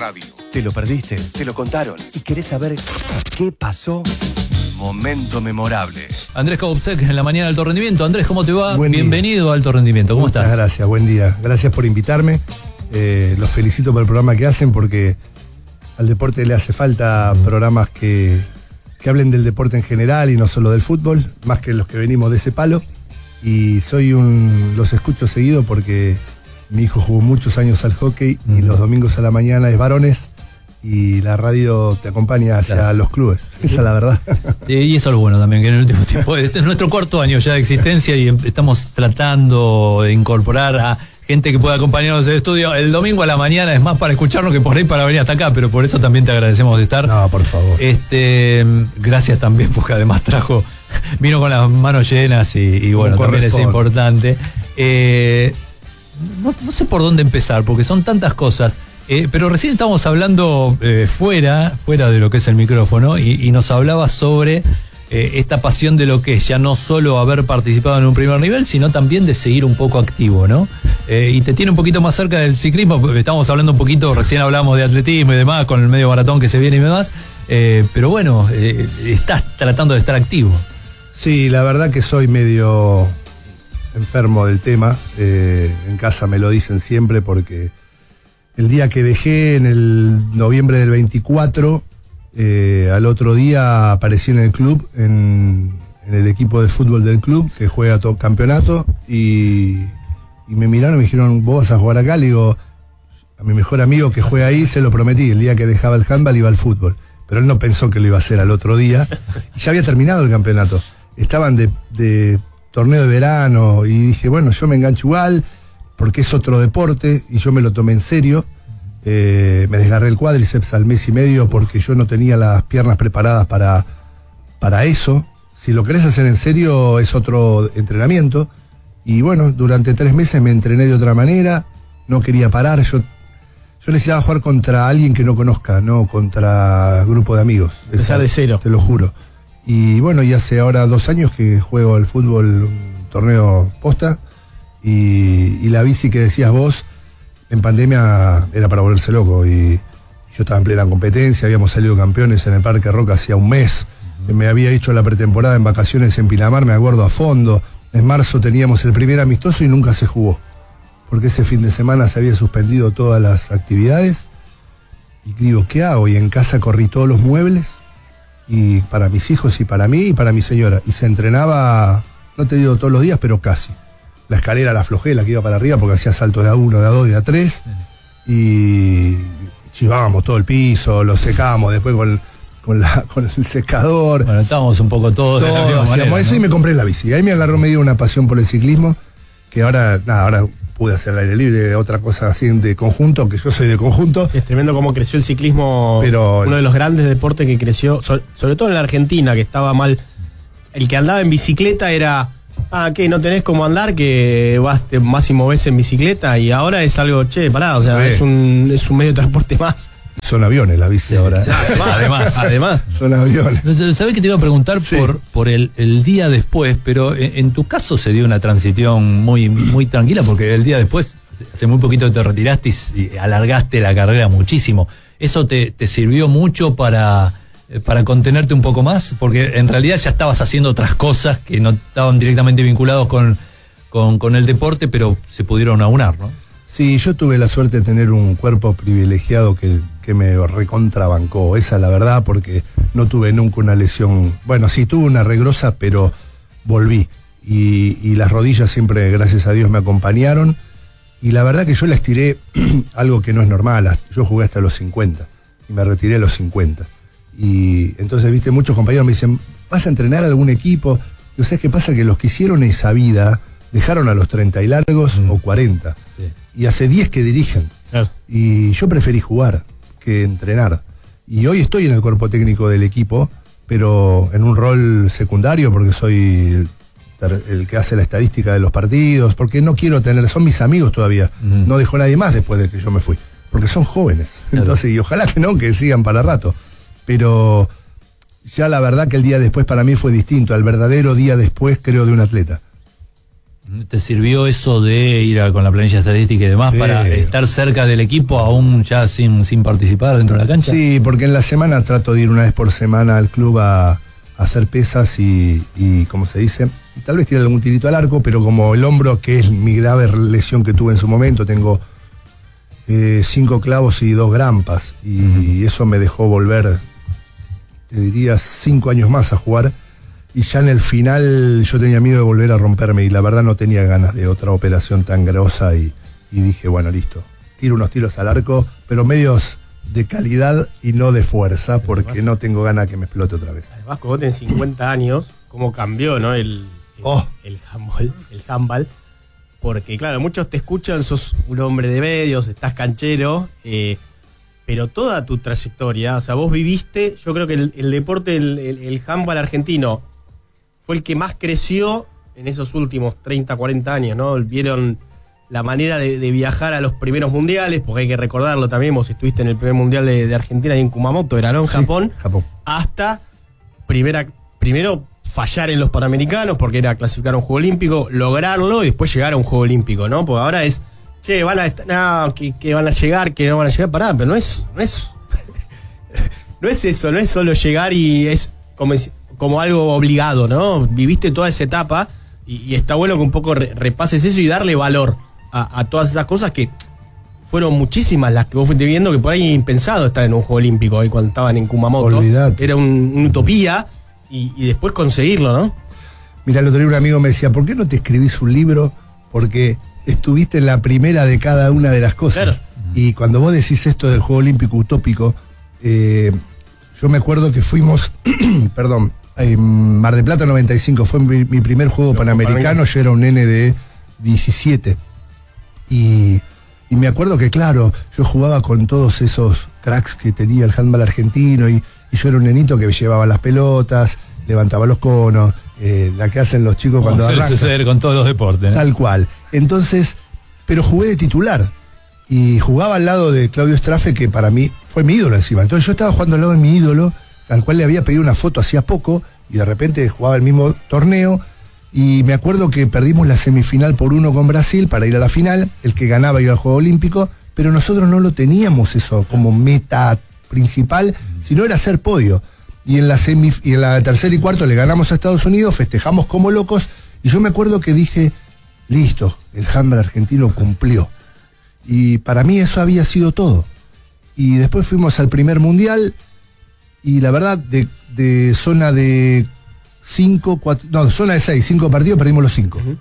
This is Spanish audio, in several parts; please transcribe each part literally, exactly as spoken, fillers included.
radio. ¿Te lo perdiste? ¿Te lo contaron? ¿Y querés saber qué pasó? Momento memorable. Andrés Kaubsek en la mañana de Alto Rendimiento. Andrés, ¿cómo te va? Buen Bienvenido a Alto Rendimiento. ¿Cómo Muchas estás? Gracias, buen día. Gracias por invitarme. Eh, los felicito por el programa que hacen porque al deporte le hace falta programas que, que hablen del deporte en general y no solo del fútbol, más que los que venimos de ese palo. Y soy un los escucho seguido porque mi hijo jugó muchos años al hockey y los domingos a la mañana es varones y la radio te acompaña hacia claro. los clubes. Esa es la verdad. Y eso es lo bueno también, que en el último tiempo, este es nuestro cuarto año ya de existencia y estamos tratando de incorporar a gente que pueda acompañarnos en el estudio. El domingo a la mañana es más para escucharnos que por ahí para venir hasta acá, pero por eso también te agradecemos de estar. No, por favor. Este, gracias también porque además trajo, vino con las manos llenas y, y bueno, también es importante. Eh, no, no sé por dónde empezar porque son tantas cosas. Eh, pero recién estábamos hablando eh, fuera, fuera de lo que es el micrófono y, y nos hablaba sobre eh, esta pasión de lo que es ya no solo haber participado en un primer nivel, sino también de seguir un poco activo, ¿no? Eh, y te tiene un poquito más cerca del ciclismo, estábamos hablando un poquito, recién hablamos de atletismo y demás, con el medio maratón que se viene y demás, eh, pero bueno, eh, estás tratando de estar activo. Sí, la verdad que soy medio enfermo del tema, eh, en casa me lo dicen siempre porque el día que dejé, en el noviembre del veinticuatro, eh, al otro día aparecí en el club, en, en el equipo de fútbol del club, que juega todo campeonato, y, y me miraron y me dijeron, ¿vos vas a jugar acá? Le digo, a mi mejor amigo que juega ahí se lo prometí, el día que dejaba el handball iba al fútbol, pero él no pensó que lo iba a hacer al otro día, y ya había terminado el campeonato. Estaban de, de torneo de verano, y dije, bueno, yo me engancho igual, porque es otro deporte y yo me lo tomé en serio. Eh, me desgarré el cuádriceps al mes y medio porque yo no tenía las piernas preparadas para, para eso. Si lo querés hacer en serio es otro entrenamiento. Y bueno, durante tres meses me entrené de otra manera, no quería parar. Yo, yo necesitaba jugar contra alguien que no conozca, no contra grupo de amigos. Empezar de cero. Te lo juro. Y bueno, y hace ahora dos años que juego al fútbol, un torneo posta. Y, y la bici que decías vos, en pandemia era para volverse loco. Y, y yo estaba en plena competencia, habíamos salido campeones en el Parque Roca hacía un mes. Uh-huh. Me había hecho la pretemporada en vacaciones en Pinamar, me acuerdo a fondo. En marzo teníamos el primer amistoso y nunca se jugó. Porque ese fin de semana se había suspendido todas las actividades. Y digo, ¿qué hago? Y en casa corrí todos los muebles. Y para mis hijos y para mí y para mi señora. Y se entrenaba, no te digo todos los días, pero casi. La escalera la aflojé, la que iba para arriba, porque hacía saltos de a uno, de a dos, de a tres. Sí. Y chivábamos todo el piso, lo secábamos después con, con, la, con el secador. Bueno, estábamos un poco todos. Todo, de la misma hacíamos manera, eso, ¿no? Y me compré la bici. Ahí me agarró medio una pasión por el ciclismo, que ahora, nada, ahora pude hacer el aire libre, otra cosa así de conjunto, que yo soy de conjunto. Sí, es tremendo cómo creció el ciclismo, pero uno de los grandes deportes que creció, so, sobre todo en la Argentina, que estaba mal. El que andaba en bicicleta era... Ah, ¿qué? ¿No tenés cómo andar? Que vas, te, más y movés en bicicleta y ahora es algo, che, pará, o sea, sí. es un es un medio de transporte más. Son aviones la bici sí, ahora. Sí, además, además. Son aviones. ¿Sabés que te iba a preguntar sí. por, por el, el día después? Pero en, en tu caso se dio una transición muy, muy tranquila porque el día después, hace muy poquito te retiraste y alargaste la carrera muchísimo. ¿Eso te, te sirvió mucho para... para contenerte un poco más? Porque en realidad ya estabas haciendo otras cosas que no estaban directamente vinculados con, con, con el deporte, pero se pudieron aunar, ¿no? Sí, yo tuve la suerte de tener un cuerpo privilegiado que, que me recontrabancó, esa es la verdad, porque no tuve nunca una lesión. Bueno, sí tuve una regrosa, pero volví. Y, y las rodillas siempre, gracias a Dios, me acompañaron. Y la verdad que yo la estiré algo que no es normal. Yo jugué hasta los cincuenta y me retiré a los cincuenta. Y entonces, viste, muchos compañeros me dicen, ¿vas a entrenar a algún equipo? Y ¿sabes qué pasa? Que los que hicieron esa vida dejaron a los treinta y largos mm. o cuarenta. Sí. Y hace diez que dirigen. Claro. Y yo preferí jugar que entrenar. Y hoy estoy en el cuerpo técnico del equipo, pero en un rol secundario, porque soy el, el que hace la estadística de los partidos, porque no quiero tener, son mis amigos todavía. Mm. No dejó nadie más después de que yo me fui, porque son jóvenes. Claro. Entonces, y ojalá que no, que sigan para rato. Pero ya la verdad que el día después para mí fue distinto, al verdadero día después, creo, de un atleta. ¿Te sirvió eso de ir a, con la planilla estadística y demás sí. para estar cerca del equipo aún ya sin, sin participar dentro de la cancha? Sí, porque en la semana trato de ir una vez por semana al club a, a hacer pesas y, y, como se dice, y tal vez tirar algún tirito al arco, pero como el hombro, que es mi grave lesión que tuve en su momento, tengo eh, cinco clavos y dos grampas, y uh-huh. eso me dejó volver, te diría, cinco años más a jugar. Y ya en el final yo tenía miedo de volver a romperme y la verdad no tenía ganas de otra operación tan grosa y, y dije, bueno, listo, tiro unos tiros al arco, pero medios de calidad y no de fuerza, porque no tengo ganas que me explote otra vez. Además, como vos tenés cincuenta años, cómo cambió, ¿no? El, el, oh. el handball, el handball, porque claro, muchos te escuchan, sos un hombre de medios, estás canchero, eh, pero toda tu trayectoria, o sea, vos viviste, yo creo que el, el deporte, el, el, el handball argentino, fue el que más creció en esos últimos treinta, cuarenta años, ¿no? Vieron la manera de, de viajar a los primeros mundiales, porque hay que recordarlo también, vos estuviste en el primer mundial de, de Argentina y en Kumamoto, era, ¿no? En Japón, sí, Japón. Hasta primera, primero fallar en los Panamericanos, porque era clasificar a un Juego Olímpico, lograrlo y después llegar a un Juego Olímpico, ¿no? Porque ahora es, che, van a estar, no, que, que van a llegar, que no van a llegar, pará, pero no es, no es, no es eso, no es solo llegar y es como como algo obligado, ¿no? Viviste toda esa etapa y, y está bueno que un poco re, repases eso y darle valor a, a todas esas cosas que fueron muchísimas las que vos fuiste viendo, que por ahí impensado estar en un Juego Olímpico ahí cuando estaban en Kumamoto. Olvidate. Era un, una utopía y, y después conseguirlo, ¿no? Mira, el otro día un amigo me decía, ¿por qué no te escribís un libro? Porque estuviste en la primera de cada una de las cosas. Claro. Y cuando vos decís esto del Juego Olímpico utópico, eh, yo me acuerdo que fuimos, perdón, en Mar del Plata noventa y cinco, fue mi, mi primer juego Pero panamericano, yo era un nene de diecisiete. Y, y me acuerdo que, claro, yo jugaba con todos esos cracks que tenía el handball argentino y, y yo era un nenito que llevaba las pelotas, levantaba los conos, eh, la que hacen los chicos cuando suele arrancan. suceder con todos los deportes, ¿no? Tal cual. Entonces, pero jugué de titular. Y jugaba al lado de Claudio Strafe, que para mí fue mi ídolo encima. Entonces yo estaba jugando al lado de mi ídolo, al cual le había pedido una foto hacía poco, y de repente jugaba el mismo torneo, y me acuerdo que perdimos la semifinal por uno con Brasil para ir a la final, el que ganaba iba al Juego Olímpico, pero nosotros no lo teníamos eso como meta principal, sino era hacer podio. Y en la semif- y en la tercera y cuarto le ganamos a Estados Unidos, festejamos como locos, y yo me acuerdo que dije, listo, el handball argentino cumplió. Y para mí eso había sido todo. Y después fuimos al primer mundial, y la verdad, de, de zona de cinco, cuatro, no, zona de seis, cinco partidos, perdimos los cinco. Uh-huh.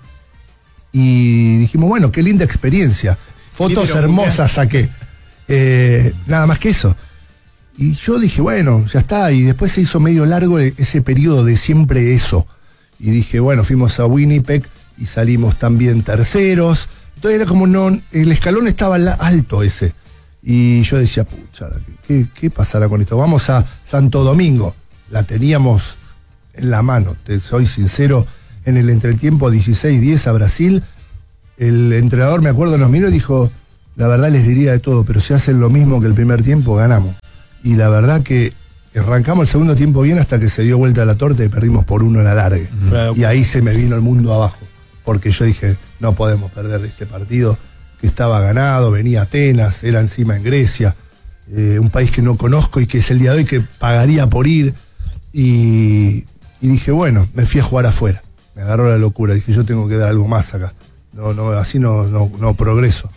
Y dijimos, bueno, qué linda experiencia. Fotos hermosas saqué. Eh, nada más que eso. Y yo dije, bueno, ya está. Y después se hizo medio largo ese periodo de siempre eso. Y dije, bueno, fuimos a Winnipeg y salimos también terceros. Entonces era como, no, el escalón estaba alto ese. Y yo decía, pucha, ¿qué, qué pasará con esto? Vamos a Santo Domingo. La teníamos en la mano, te soy sincero. En el entretiempo dieciséis diez a Brasil, el entrenador, me acuerdo, nos miró y dijo, la verdad les diría de todo, pero si hacen lo mismo que el primer tiempo, ganamos. Y la verdad que arrancamos el segundo tiempo bien hasta que se dio vuelta la torta y perdimos por uno en alargue. Uh-huh. Y ahí se me vino el mundo abajo, porque yo dije, no podemos perder este partido que estaba ganado, venía Atenas, era encima en Grecia, eh, un país que no conozco y que es el día de hoy que pagaría por ir. Y, y dije, bueno, me fui a jugar afuera. Me agarró la locura, dije, yo tengo que dar algo más acá. No, no, así no, no, no progreso.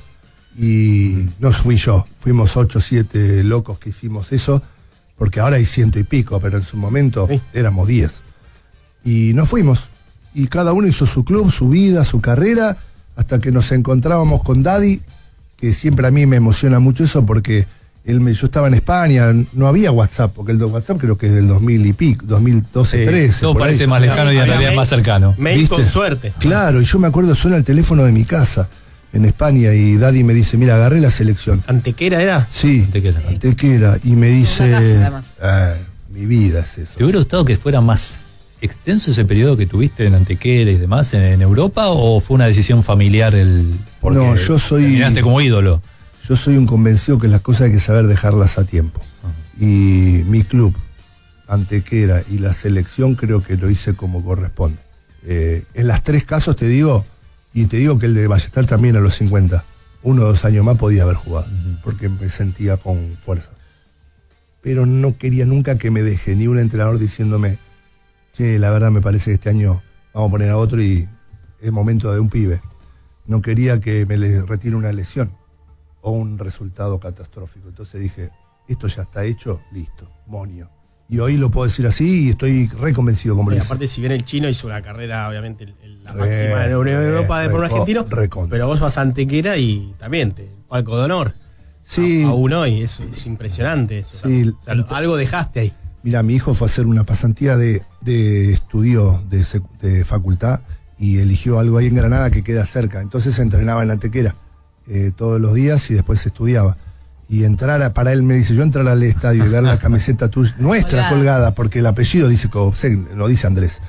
Y no fui yo, fuimos ocho, siete locos que hicimos eso, porque ahora hay ciento y pico, pero en su momento sí. éramos diez. Y nos fuimos. Y cada uno hizo su club, su vida, su carrera, hasta que nos encontrábamos con Daddy, que siempre a mí me emociona mucho eso, porque él me, yo estaba en España, no había WhatsApp, porque el WhatsApp creo que es del dos mil y pico, dos mil doce, sí, trece. Todo parece ahí. Más lejano y en realidad más cercano. Mail con suerte. Claro, y yo me acuerdo, suena el teléfono de mi casa en España y Daddy me dice, mira, agarré la selección. ¿Antequera era? Sí, Antequera. Antequera. Y me dice, ah, mi vida es eso. ¿Te hubiera gustado que fuera más extenso ese periodo que tuviste en Antequera y demás en, en Europa, o fue una decisión familiar el porque no, yo soy terminaste como ídolo? Yo soy un convencido que las cosas hay que saber dejarlas a tiempo. Uh-huh. Y mi club, Antequera y la selección creo que lo hice como corresponde. Eh, en las tres casos te digo, Y te digo que el de Ballester también a los cincuenta, uno o dos años más podía haber jugado, uh-huh. porque me sentía con fuerza. Pero no quería nunca que me deje ni un entrenador diciéndome, che, la verdad me parece que este año vamos a poner a otro y es momento de un pibe. No quería que me le retire una lesión o un resultado catastrófico. Entonces dije, esto ya está hecho, listo, monio. Y hoy lo puedo decir así y estoy re convencido como lo dice. Aparte, si bien el chino hizo la carrera, obviamente, el, el, la re, máxima de Europa de por un argentino, recontra. Pero vos vas a Antequera y también te palco de honor. Sí. A, aún hoy, eso es impresionante. Eso, sí, o sea, ent- algo dejaste ahí. Mira, mi hijo fue a hacer una pasantía de, de estudio de, de facultad y eligió algo ahí en Granada que queda cerca. Entonces se entrenaba en Antequera eh, todos los días y después estudiaba. Y entrar a, para él me dice, yo entrar al estadio y ver la camiseta tuya, nuestra Hola. colgada, porque el apellido dice no dice Andrés.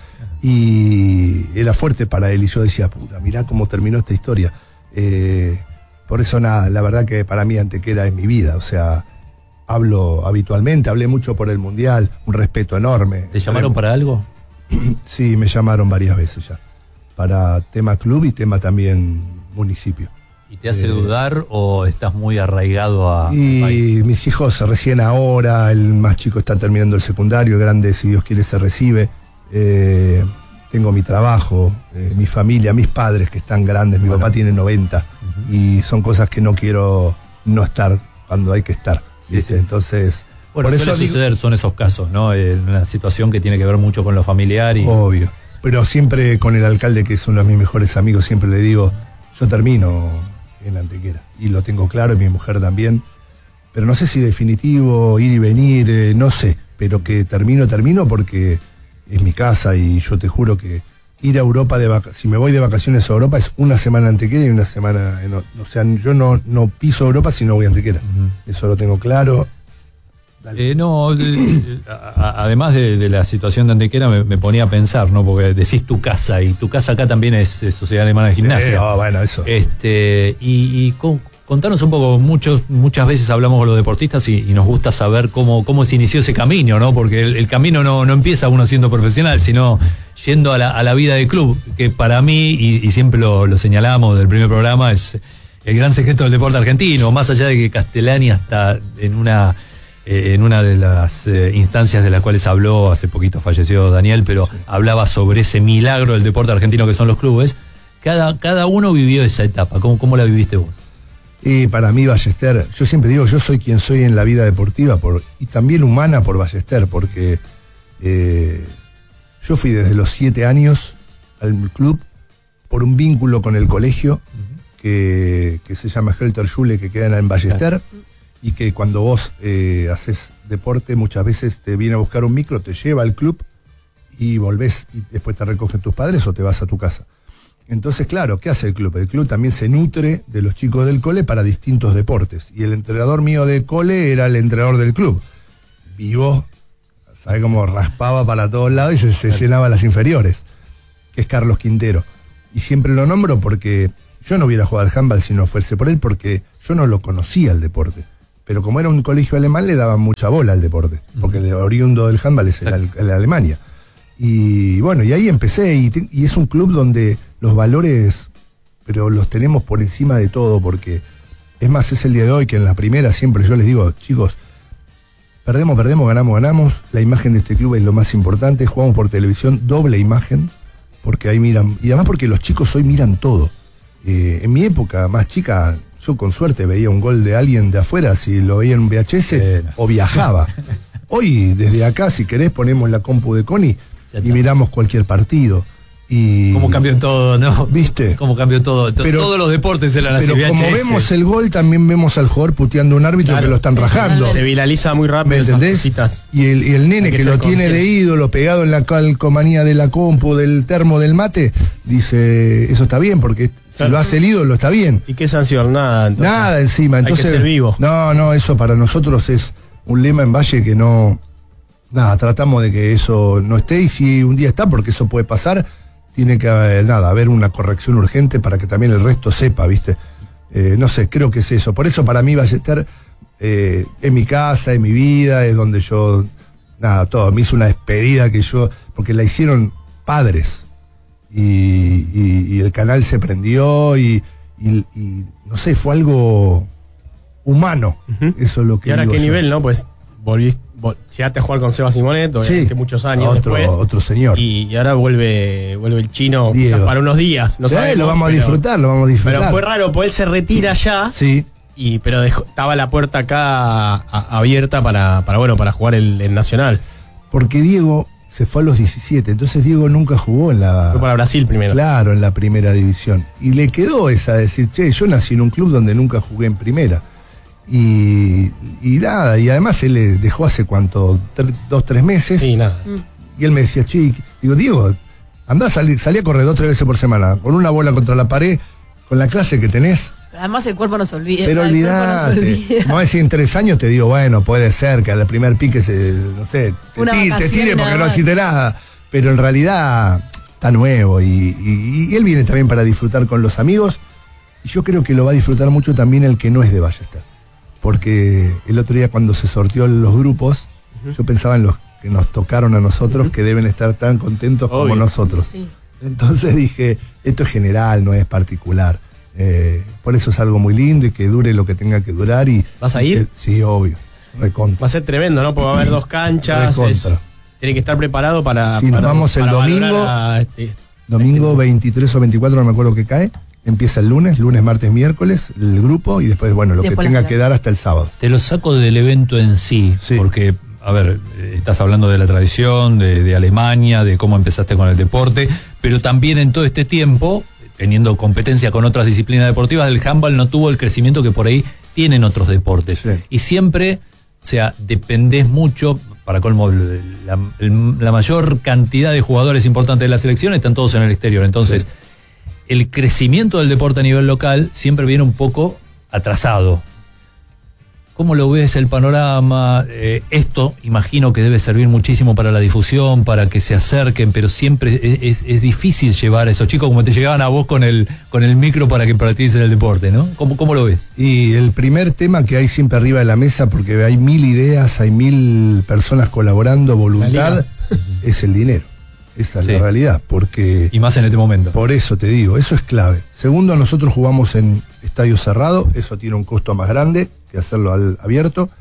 Y era fuerte para él y yo decía, puta, mirá cómo terminó esta historia. Eh, por eso nada, la verdad que para mí Antequera es mi vida, o sea, hablo habitualmente, hablé mucho por el Mundial, un respeto enorme. ¿Te llamaron para algo? Sí, me llamaron varias veces ya, para tema club y tema también municipio. ¿Y te hace eh, dudar o estás muy arraigado a...? Y mis hijos recién ahora, el más chico está terminando el secundario, el grande, si Dios quiere, se recibe. Eh, tengo mi trabajo, eh, mi familia, mis padres que están grandes, mi bueno. papá tiene noventa, uh-huh. y son cosas que no quiero no estar cuando hay que estar. Sí, sí. Entonces... Bueno, por suele eso suceder, son esos casos, ¿no? En una situación que tiene que ver mucho con lo familiar y... Obvio, pero siempre con el alcalde, que es uno de mis mejores amigos, siempre le digo, yo termino en Antequera, y lo tengo claro, y mi mujer también, pero no sé si definitivo, ir y venir, eh, no sé, pero que termino, termino porque es mi casa, y yo te juro que ir a Europa, de vaca- si me voy de vacaciones a Europa, es una semana en Antequera y una semana en, o sea, yo no, no piso Europa si no voy a Antequera, uh-huh. Eso lo tengo claro. Eh, no, de, a, además de, de la situación de Antequera me, me ponía a pensar, ¿no? Porque decís tu casa, y tu casa acá también es, es Sociedad Alemana de Gimnasia. Sí, oh, bueno, eso. Este, y, y con, contanos un poco, muchos, muchas veces hablamos con los deportistas y, y nos gusta saber cómo, cómo se inició ese camino, ¿no? Porque el, el camino no, no empieza uno siendo profesional, sino yendo a la, a la vida del club, que para mí, y, y siempre lo, lo señalamos del primer programa, es el gran secreto del deporte argentino, más allá de que Castellani hasta en una... en una de las eh, instancias de las cuales habló, hace poquito falleció Daniel, pero sí. hablaba sobre ese milagro del deporte argentino que son los clubes. Cada, cada uno vivió esa etapa. ¿Cómo, cómo la viviste vos? Y para mí Ballester, yo siempre digo, yo soy quien soy en la vida deportiva por, y también humana por Ballester, porque eh, yo fui desde los siete años al club por un vínculo con el colegio uh-huh. que, que se llama Helter Schule, que queda en Ballester. Claro. Y que cuando vos eh, haces deporte, muchas veces te viene a buscar un micro, te lleva al club y volvés y después te recogen tus padres o te vas a tu casa. Entonces, claro, ¿qué hace el club? El club también se nutre de los chicos del cole para distintos deportes. Y el entrenador mío de cole era el entrenador del club. Vivo, ¿sabe cómo raspaba para todos lados y se, se llenaba las inferiores? Que es Carlos Quintero. Y siempre lo nombro porque yo no hubiera jugado al handball si no fuese por él, porque yo no lo conocía el deporte. Pero como era un colegio alemán, le daban mucha bola al deporte, porque el oriundo del handball es el, el Alemania. Y bueno, y ahí empecé, y, te, y es un club donde los valores, pero los tenemos por encima de todo, porque es más, es el día de hoy que en la primera siempre yo les digo, chicos, perdemos, perdemos, ganamos, ganamos, la imagen de este club es lo más importante, jugamos por televisión, doble imagen, porque ahí miran, y además porque los chicos hoy miran todo. Eh, en mi época más chica, yo con suerte veía un gol de alguien de afuera, si lo veía en un V H S, sí, no. o viajaba. Hoy, desde acá, si querés, ponemos la compu de Connie y miramos cualquier partido. Y cómo cambió todo, ¿no? ¿Viste? Cómo cambió todo. Pero, Todos los deportes eran así. Pero como vemos el gol, también vemos al jugador puteando a un árbitro, claro, que lo están rajando. Se viraliza muy rápido. ¿Me entendés? Y el, y el nene que, que lo tiene de ídolo, pegado en la calcomanía de la compu, del termo, del mate, dice, eso está bien, porque si lo hace el ídolo, está bien. ¿Y qué sanción? Nada. Entonces, Nada encima. Entonces, hay que ser vivo. No, no, eso para nosotros es un lema en Valle que no... Nada, tratamos de que eso no esté, y si un día está, porque eso puede pasar, tiene que haber, nada, haber una corrección urgente para que también el resto sepa, ¿viste? Eh, no sé, creo que es eso. Por eso para mí Ballester eh, es mi casa, es mi vida, es donde yo, nada, todo. Me hizo una despedida que yo, porque la hicieron padres. y, y, y el canal se prendió y, y, y no sé, fue algo humano. Uh-huh. Eso es lo que ¿Y ahora digo qué yo. nivel, no? Pues volviste, vol- llegaste a jugar con Seba Simonet, obviamente, Sí, muchos años otro, después. otro señor. Y, y ahora vuelve vuelve el chino Diego. quizás para unos días. No Sí, sabemos, lo vamos a pero- disfrutar, lo vamos a disfrutar. Pero fue raro, porque él se retira ya, Sí. y pero dejó- estaba la puerta acá a- a- abierta para, para, bueno, para jugar el, el Nacional. Porque Diego se fue a los diecisiete, entonces Diego nunca jugó en la... Fue para Brasil primero. Claro, en la primera división. Y le quedó esa de decir, che, yo nací en un club donde nunca jugué en primera. Y, y nada, y además él le dejó hace cuánto, tre- dos, tres meses. Sí, nada. Y él me decía, che, digo, Diego, andá a salir, salí a correr dos, tres veces por semana, con una bola contra la pared, con la clase que tenés. Además el cuerpo no se olvida. Pero el cuerpo no se olvidate. olvida. Vamos a decir, en tres años te digo, bueno, puede ser que al primer pique se, no sé, te, Una ti- te vacación tire nada porque no más. hiciste nada. Pero en realidad está nuevo y, y- y él viene también para disfrutar con los amigos. Y yo creo que lo va a disfrutar mucho también el que no es de Ballester. Porque el otro día cuando se sorteó los grupos, uh-huh. yo pensaba en los que nos tocaron a nosotros, uh-huh. que deben estar tan contentos Obvio. como nosotros. Sí. Entonces dije, esto es general, no es particular. Eh, por eso es algo muy lindo y que dure lo que tenga que durar. Y, ¿Vas a ir? Eh, sí, obvio. Recontra. Va a ser tremendo, ¿no? Porque va a haber dos canchas. Es, tiene que estar preparado para. Sí, para, nos vamos el para domingo. a este, domingo este, veintitrés o veinticuatro, no me acuerdo qué cae. Empieza el lunes, lunes, martes, miércoles, el grupo y después, bueno, lo después que tenga que dar hasta el sábado. Te lo saco del evento en sí, sí. porque, a ver, estás hablando de la tradición, de, de Alemania, de cómo empezaste con el deporte, pero también en todo este tiempo, teniendo competencia con otras disciplinas deportivas, el handball no tuvo el crecimiento que por ahí tienen otros deportes. Sí. Y siempre, o sea, dependés mucho, para colmo, la, la mayor cantidad de jugadores importantes de la selección están todos en el exterior, entonces... Sí. El crecimiento del deporte a nivel local siempre viene un poco atrasado. ¿Cómo lo ves el panorama? Eh, esto imagino que debe servir muchísimo para la difusión, para que se acerquen, pero siempre es, es, es difícil llevar a esos chicos como te llegaban a vos con el, con el micro para que practiquen el deporte, ¿no? ¿Cómo, cómo lo ves? Y el primer tema que hay siempre arriba de la mesa, porque hay mil ideas, hay mil personas colaborando, voluntad, es el dinero. Esa es sí. la realidad, porque... Y más en este momento. Por eso te digo, eso es clave. Segundo, nosotros jugamos en estadio cerrado, eso tiene un costo más grande que hacerlo al abierto,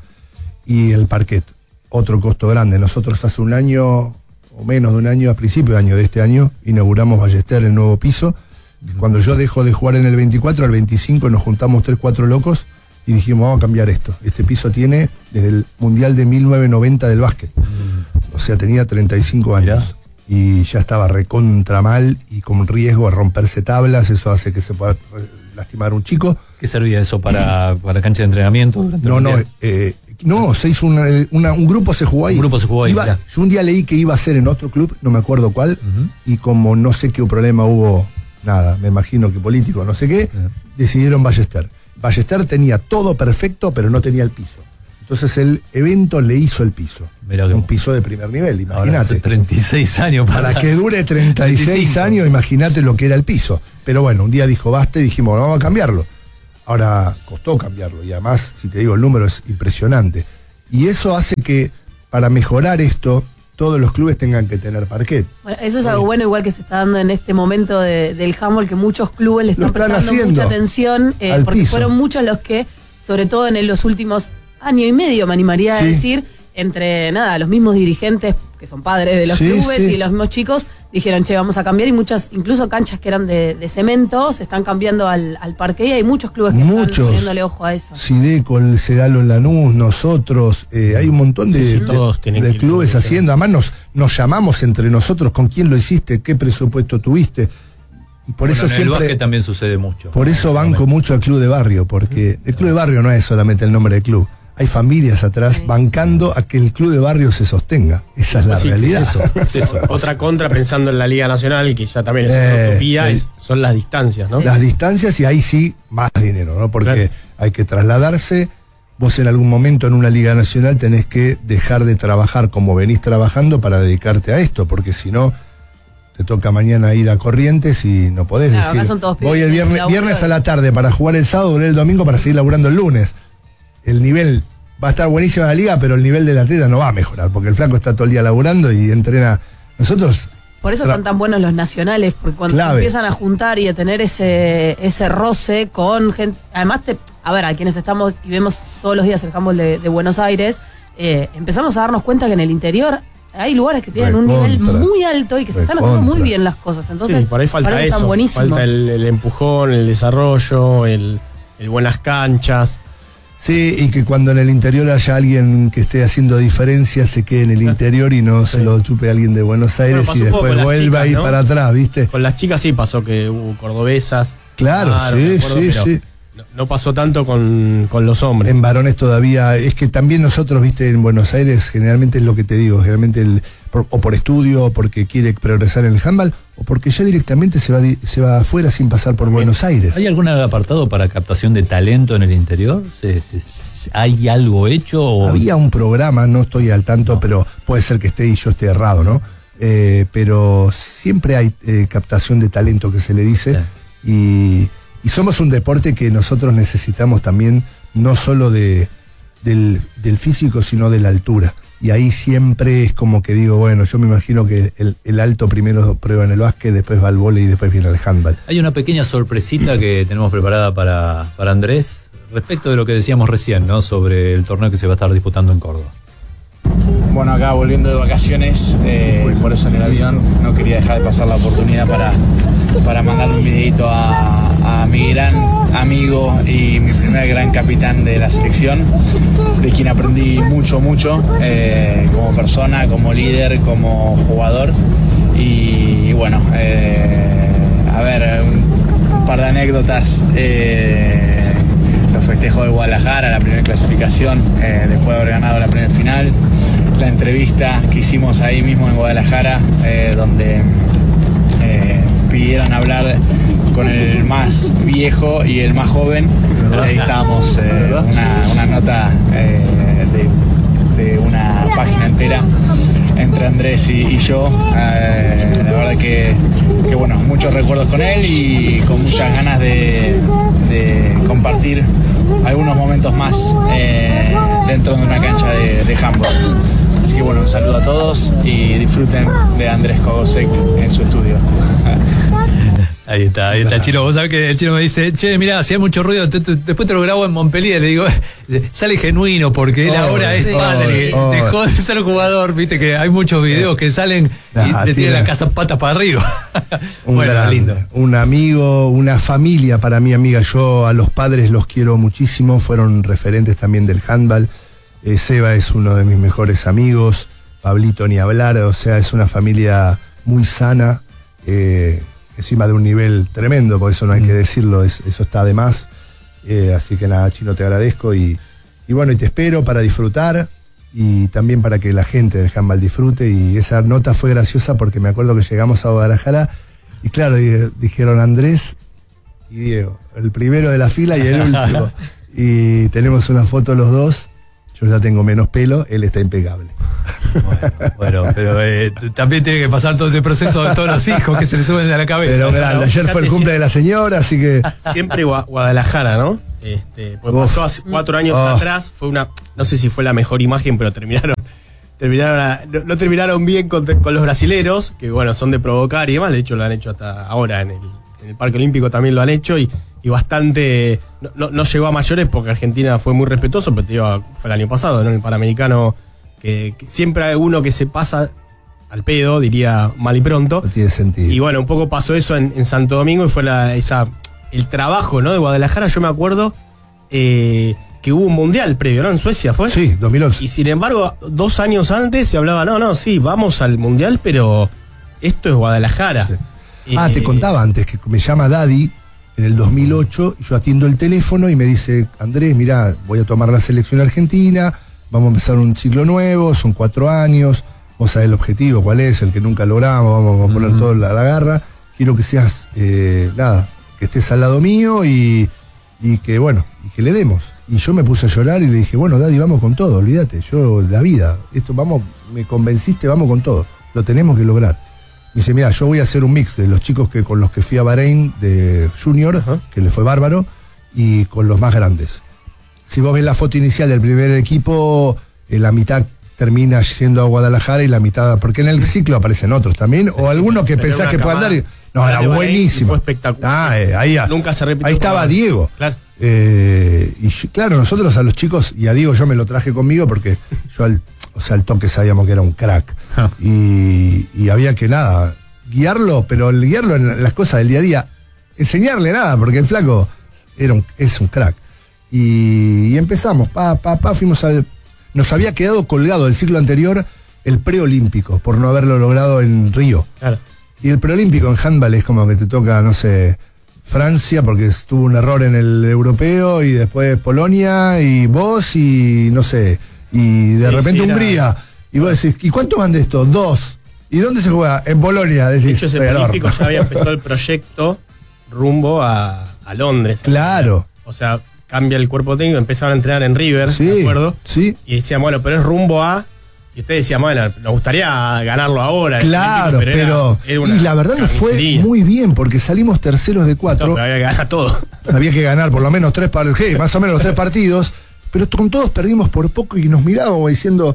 y el parquet, otro costo grande. Nosotros hace un año, o menos de un año, a principio de año de este año, inauguramos Ballester, el nuevo piso. Cuando yo dejo de jugar en el veinticuatro, al veinticinco nos juntamos tres, cuatro locos, y dijimos, vamos a cambiar esto. Este piso tiene desde el Mundial de mil novecientos noventa del básquet. Mm. O sea, tenía treinta y cinco años. Mirá. Y ya estaba recontra mal y con riesgo a romperse tablas, eso hace que se pueda lastimar un chico. ¿Qué servía eso para, para cancha de entrenamiento? No, no, eh, no, se hizo una, una, un grupo se jugó ahí. Un grupo se jugó ahí, iba, yo un día leí que iba a ser en otro club, no me acuerdo cuál, uh-huh. y como no sé qué problema hubo, nada, me imagino que político, no sé qué, uh-huh. decidieron Ballester. Ballester tenía todo perfecto, pero no tenía el piso. Entonces el evento le hizo el piso. Un piso de primer nivel, imagínate. treinta y seis años para, para que dure treinta y seis veinticinco años, imagínate lo que era el piso. Pero bueno, un día dijo basta y dijimos, bueno, vamos a cambiarlo. Ahora costó cambiarlo y además, si te digo, el número es impresionante. Y eso hace que para mejorar esto, todos los clubes tengan que tener parquet. Bueno, eso es algo bueno, igual que se está dando en este momento de, del handball, que muchos clubes le están, están prestando mucha atención, eh, porque piso. fueron muchos los que, sobre todo en los últimos año y medio, me animaría sí. a decir, entre nada, los mismos dirigentes que son padres de los sí, clubes sí. y los mismos chicos dijeron, che, vamos a cambiar, y muchas, incluso canchas que eran de, de cemento, se están cambiando al, al parque, y hay muchos clubes que muchos. están poniéndole ojo a eso. Sideco, el Sedalo Lanús, nosotros, eh, hay un montón de, sí, de, de, de clubes haciendo, además nos, nos llamamos entre nosotros, con quién lo hiciste, qué presupuesto tuviste. Y por bueno, eso en siempre, el básquet también sucede mucho. Por eso banco mucho al club de barrio, porque el club de barrio no es solamente el nombre del club. Hay familias atrás sí. bancando a que el club de barrio se sostenga. Esa es la sí, realidad. Es eso, es eso. Otra contra, pensando en la Liga Nacional, que ya también es eh, una utopía, sí. es, son las distancias, ¿no? Las distancias, y ahí sí, más dinero, ¿no? Porque claro. hay que trasladarse. Vos en algún momento en una Liga Nacional tenés que dejar de trabajar como venís trabajando para dedicarte a esto, porque si no, te toca mañana ir a Corrientes y no podés claro, decir, voy el viernes, viernes a la tarde para jugar el sábado, volver el domingo para seguir laburando el lunes. El nivel va a estar buenísima la liga, pero el nivel del atleta no va a mejorar, porque el flaco está todo el día laburando y entrena. Nosotros Por eso están tan buenos los nacionales, porque cuando se empiezan a juntar y a tener ese, ese roce con gente, además te, a ver, a quienes estamos y vemos todos los días el handball de, de Buenos Aires, eh, empezamos a darnos cuenta que en el interior hay lugares que tienen Recontra. un nivel muy alto y que se están haciendo muy bien las cosas. Entonces, sí, por ahí falta eso, están buenísimos. Falta el, el empujón, el desarrollo, el, el buenas canchas. Sí, y que cuando en el interior haya alguien que esté haciendo diferencia, se quede en el interior y no sí. se lo chupe alguien de Buenos Aires bueno, y después vuelva a ir ¿no? para atrás, ¿viste? Con las chicas sí pasó que hubo cordobesas. Claro, claro sí, acuerdo, sí, sí. No, no pasó tanto con, con los hombres. En varones todavía, es que también nosotros, viste, en Buenos Aires, generalmente es lo que te digo, generalmente el, por, o por estudio, o porque quiere progresar en el handball, o porque ya directamente se va, se va afuera sin pasar por Buenos Aires. ¿Hay algún apartado para captación de talento en el interior? ¿Se, se, ¿Hay algo hecho? O? Había un programa, no estoy al tanto, no. pero puede ser que esté y yo esté errado, ¿no? Eh, pero siempre hay eh, captación de talento que se le dice, sí. y, y somos un deporte que nosotros necesitamos también, no solo de, del, del físico, sino de la altura. Y ahí siempre es como que digo, bueno, yo me imagino que el, el alto primero prueba en el básquet, después va al vóley y después viene el handball. Hay una pequeña sorpresita que tenemos preparada para, para Andrés, respecto de lo que decíamos recién, ¿no? Sobre el torneo que se va a estar disputando en Córdoba. Bueno, acá volviendo de vacaciones, eh, bueno, por eso en el avión no quería dejar de pasar la oportunidad para, para mandarle un videito a, a mi gran amigo y mi primer gran capitán de la selección, de quien aprendí mucho, mucho, eh, como persona, como líder, como jugador. Y, y bueno, eh, a ver, un, un par de anécdotas. Eh, los festejos de Guadalajara, la primera clasificación, eh, después de haber ganado la primera final. La entrevista que hicimos ahí mismo en Guadalajara, eh, donde eh, pidieron hablar con el más viejo y el más joven. Ahí estábamos, eh, una, una nota eh, de, de una página entera entre Andrés y, y yo. Eh, la verdad que, que bueno, muchos recuerdos con él y con muchas ganas de, de compartir algunos momentos más eh, dentro de una cancha de, de handball. Así que bueno, un saludo a todos y disfruten de Andrés Kogosek en su estudio. Ahí está, ahí está el Chino. Vos sabés que el Chino me dice, che, mirá, hacía mucho ruido, te, te, después te lo grabo en Montpellier. Le digo, sale genuino porque él oh, ahora es sí. padre, oh, dejó de ser jugador. Viste que hay muchos videos que salen nah, y le tienen la casa patas para arriba. Un bueno, gran, lindo. Un amigo, una familia para mí, amiga. Yo a los padres los quiero muchísimo, fueron referentes también del handball. Eh, Seba es uno de mis mejores amigos, Pablito ni hablar, o sea, es una familia muy sana, eh, encima de un nivel tremendo, por eso no hay mm. que decirlo, es, eso está de más. Eh, así que nada, Chino, te agradezco y, y bueno, y te espero para disfrutar y también para que la gente del handball disfrute. Y esa nota fue graciosa porque me acuerdo que llegamos a Guadalajara y claro, dijeron Andrés y Diego, el primero de la fila y el último. Y tenemos una foto los dos. Yo ya tengo menos pelo, él está impecable. Bueno, bueno pero eh, también tiene que pasar todo ese proceso de todos los hijos que se le suben a la cabeza. Pero grande, ayer fue el cumple de la señora, así que... Siempre Guadalajara, ¿no? Este, pues pasó hace cuatro años oh. atrás, fue una, no sé si fue la mejor imagen, pero terminaron, terminaron a, no, no terminaron bien con, con los brasileros, que bueno, son de provocar y demás, de hecho lo han hecho hasta ahora en el, en el Parque Olímpico también lo han hecho y... y bastante, no, no, no llegó a mayores porque Argentina fue muy respetuoso, pero te digo, fue el año pasado, ¿no? El Panamericano, que, que siempre hay uno que se pasa al pedo, diría mal y pronto. No tiene sentido. Y bueno, un poco pasó eso en, en Santo Domingo y fue la, esa, el trabajo, ¿no? De Guadalajara, yo me acuerdo eh, que hubo un mundial previo, ¿no? En Suecia fue. Sí, dos mil once. Y sin embargo, dos años antes se hablaba, no, no, sí, vamos al mundial, pero esto es Guadalajara. Sí. Eh, ah, te contaba antes que me llama Daddy en el dos mil ocho, yo atiendo el teléfono y me dice, Andrés, mirá, voy a tomar la selección argentina, vamos a empezar un ciclo nuevo, son cuatro años, vos sabés el objetivo, cuál es, el que nunca logramos, vamos a poner uh-huh. todo la, la garra, quiero que seas, eh, nada, que estés al lado mío y, y que, bueno, y que le demos. Y yo me puse a llorar y le dije, bueno, Daddy, vamos con todo, olvídate, yo, la vida, esto, vamos, me convenciste, vamos con todo, lo tenemos que lograr. Me dice, mira, yo voy a hacer un mix de los chicos que con los que fui a Bahrein de Junior, uh-huh. que le fue bárbaro, y con los más grandes. Si vos ves la foto inicial del primer equipo, en la mitad termina yendo a Guadalajara y la mitad, porque en el ciclo aparecen otros también, sí, o algunos que pensás que puedan dar. Y, no, era buenísimo. Fue espectacular. Ah, eh, ahí, Nunca se repitió. Ahí estaba Diego. Claro. Eh, y claro, nosotros a los chicos, y a Diego yo me lo traje conmigo porque yo al, o sea, al toque sabíamos que era un crack. y, y había que nada, guiarlo, pero el guiarlo en las cosas del día a día, enseñarle nada, porque el flaco era un, es un crack. Y, y empezamos, pa, pa, pa, fuimos al. Nos había quedado colgado del ciclo anterior el preolímpico, por no haberlo logrado en Río. Claro. Y el preolímpico en handball es como que te toca, no sé, Francia, porque tuvo un error en el europeo, y después Polonia, y vos, y no sé, y de sí, repente sí, Hungría. Era... Y vos decís, ¿y cuántos van de esto? Dos. ¿Y dónde se juega? En Polonia. Decís, de hecho, ese preolímpico ya había empezado el proyecto rumbo a, a Londres. Claro. O sea, cambia el cuerpo técnico, empezaban a entrenar en River, sí, ¿de acuerdo? Sí. Y decían, bueno, pero es rumbo a... Y ustedes decían, bueno, nos gustaría ganarlo ahora. Claro, pero... pero era, era y la verdad nos fue muy bien, porque salimos terceros de cuatro. No, pero había que ganar todo. Había que ganar por lo menos tres partidos, sí, más o menos los tres partidos, pero con todos perdimos por poco y nos mirábamos diciendo,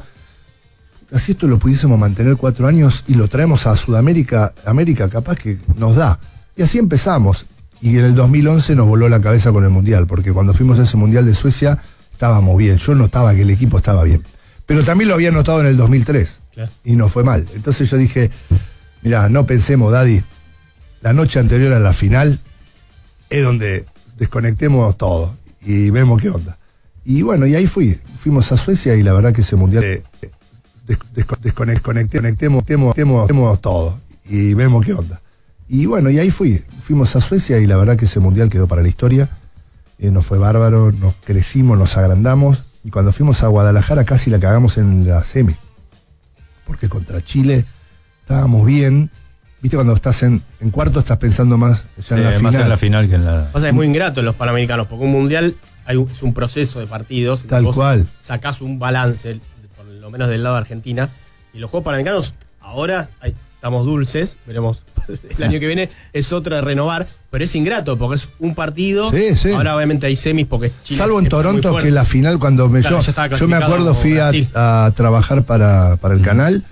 así esto lo pudiésemos mantener cuatro años y lo traemos a Sudamérica, América capaz que nos da. Y así empezamos. Y en el dos mil once nos voló la cabeza con el Mundial, porque cuando fuimos a ese Mundial de Suecia estábamos bien. Yo notaba que el equipo estaba bien. Pero también lo había notado en el dos mil tres. Claro. Y no fue mal. Entonces yo dije, mirá, no pensemos, Daddy, la noche anterior a la final es donde desconectemos todo y vemos qué onda. Y bueno, y ahí fui. Fuimos a Suecia y la verdad que ese Mundial eh, des, des, desconectemos temo, todo y vemos qué onda. Y bueno, y ahí fui. Fuimos a Suecia y la verdad que ese Mundial quedó para la historia. Eh, nos fue bárbaro, nos crecimos, nos agrandamos. Y cuando fuimos a Guadalajara casi la cagamos en la semi. Porque contra Chile estábamos bien. Viste, cuando estás en, en cuarto estás pensando más ya sí, en la más final. en la final que en la... Pasa que es muy ingrato en los Panamericanos, porque un mundial hay un, es un proceso de partidos. Tal vos cual. Sacás un balance, por lo menos del lado de Argentina. Y los Juegos Panamericanos, ahora hay, estamos dulces, veremos el año que viene, es otra de renovar, pero es ingrato porque es un partido. Sí, sí. Ahora obviamente hay semis porque Chile. Salvo en Toronto, que la final cuando me claro, yo, yo me acuerdo fui a, a trabajar para, para el mm. canal